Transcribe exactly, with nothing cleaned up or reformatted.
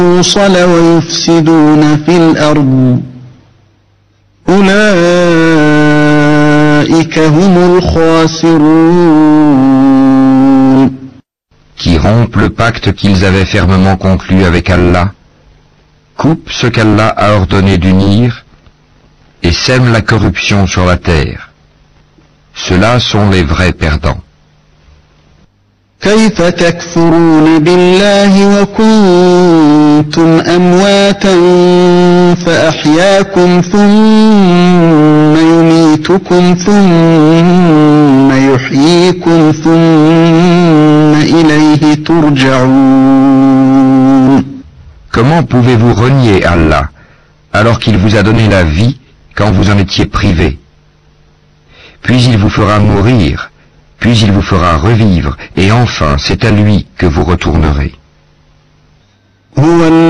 الْبُوصَلَ وَيُفْسِدُونَ فِي الْأَرْضِ أُولَئِكَ هُمُ الْخَاسِرُونَ. Qui rompent le pacte qu'ils avaient fermement conclu avec Allah, coupent ce qu'Allah a ordonné d'unir, et sèment la corruption sur la terre. Ceux-là sont les vrais perdants. كيف تكفرون بالله وكنتم أمواتا فأحياكم ثم يميتكم ثم يحييكم ثم إليه ترجعون. Comment pouvez-vous renier Allah alors qu'il vous a donné la vie quand vous en étiez privé? Puis il vous fera mourir, puis il vous fera revivre, et enfin c'est à lui que vous retournerez. هو